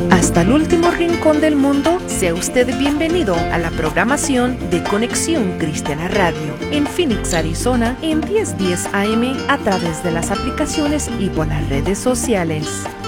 Hasta el último rincón del mundo, sea usted bienvenido a la programación de Conexión Cristiana Radio en Phoenix, Arizona, en 1010 AM a través de las aplicaciones y por las redes sociales.